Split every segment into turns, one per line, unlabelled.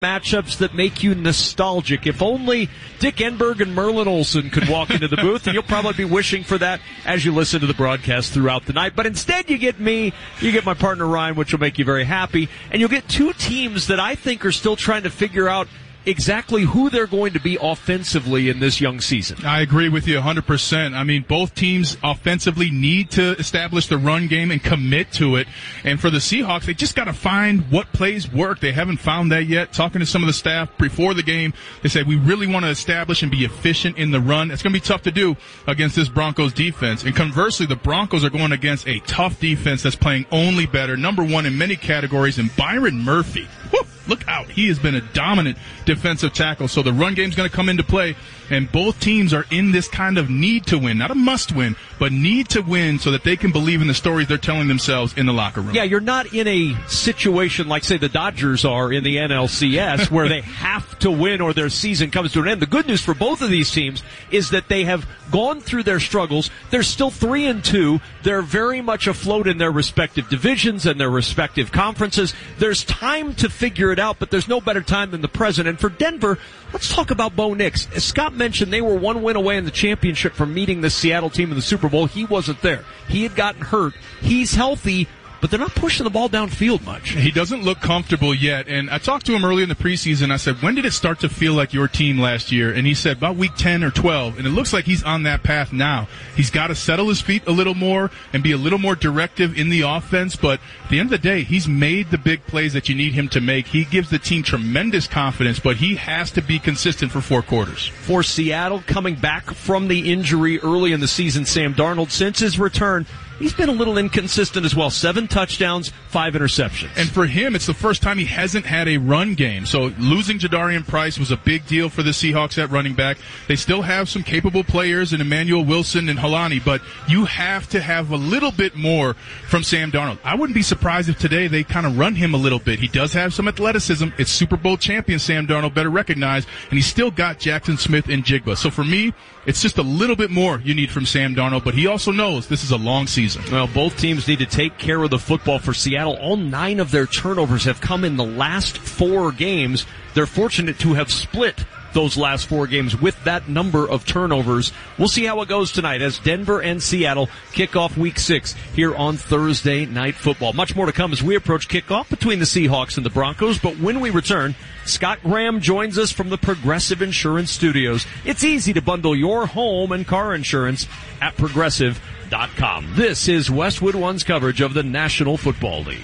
matchups that make you nostalgic. If only Dick Enberg and Merlin Olsen could walk into the booth, and you'll probably be wishing for that as you listen to the broadcast throughout the night. But instead you get me, you get my partner Ryan, which will make you very happy, and you'll get two teams that I think are still trying to figure out exactly who they're going to be offensively in this young season.
I agree with you 100%. I mean, both teams offensively need to establish the run game and commit to it. And for the Seahawks, they just got to find what plays work. They haven't found that yet. Talking to some of the staff before the game, they said, we really want to establish and be efficient in the run. It's going to be tough to do against this Broncos defense. And conversely, the Broncos are going against a tough defense that's playing only better, number one in many categories, and Byron Murphy. Woo! Look out. He has been a dominant defensive tackle. So the run game's going to come into play, and both teams are in this kind of need to win, not a must win, but need to win so that they can believe in the stories they're telling themselves in the locker room.
Yeah, you're not in a situation like, say, the Dodgers are in the NLCS where they have to win or their season comes to an end. The good news for both of these teams is that they have gone through their struggles. They're still 3-2. They're very much afloat in their respective divisions and their respective conferences. There's time to figure it out, but there's no better time than the present. And for Denver, let's talk about Bo Nix. As Scott mentioned, they were one win away in the championship from meeting the Seattle team in the Super Bowl. He wasn't there. He had gotten hurt. He's healthy, but they're not pushing the ball downfield much.
He doesn't look comfortable yet. And I talked to him early in the preseason. I said, when did it start to feel like your team last year? And he said, about week 10 or 12. And it looks like he's on that path now. He's got to settle his feet a little more and be a little more directive in the offense. But at the end of the day, he's made the big plays that you need him to make. He gives the team tremendous confidence, but he has to be consistent for 4 quarters.
For Seattle, coming back from the injury early in the season, Sam Darnold, since his return, he's been a little inconsistent as well. 7 touchdowns, 5 interceptions.
And for him, it's the first time he hasn't had a run game. So losing Jadarian Price was a big deal for the Seahawks at running back. They still have some capable players in Emmanuel Wilson and Halani, but you have to have a little bit more from Sam Darnold. I wouldn't be surprised if today they kind of run him a little bit. He does have some athleticism. It's Super Bowl champion Sam Darnold, better recognize, and he's still got Jackson Smith and Jigba. So for me, it's just a little bit more you need from Sam Darnold, but he also knows this is a long season.
Well, both teams need to take care of the football. For Seattle, all 9 of their turnovers have come in the last 4 games. They're fortunate to have split those last 4 games with that number of turnovers. We'll see how it goes tonight as Denver and Seattle kick off week 6 here on Thursday Night Football. Much more to come as we approach kickoff between the Seahawks and the Broncos. But when we return, Scott Graham joins us from the Progressive Insurance Studios. It's easy to bundle your home and car insurance at Progressive.com. This is Westwood One's coverage of the National Football League.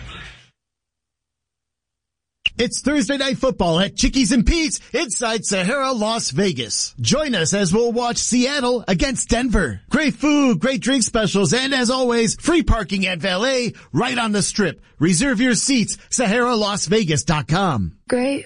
It's Thursday Night Football at Chickies and Pete's inside Sahara, Las Vegas. Join us as we'll watch Seattle against Denver. Great food, great drink specials, and as always, free parking at valet right on the strip. Reserve your seats, SaharaLasVegas.com.
Great